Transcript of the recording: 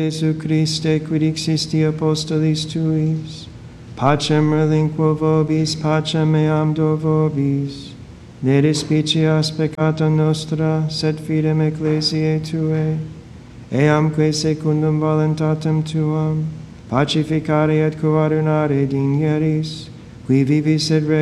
Jesu Christe, quid existi apostolis tuis, pacem relinquo vobis, pacem meam do vobis. Ne despicias peccata nostra, sed fidem ecclesiae Tuae, eamque secundum voluntatem Tuam, pacificare et coadunare digneris, qui vivis et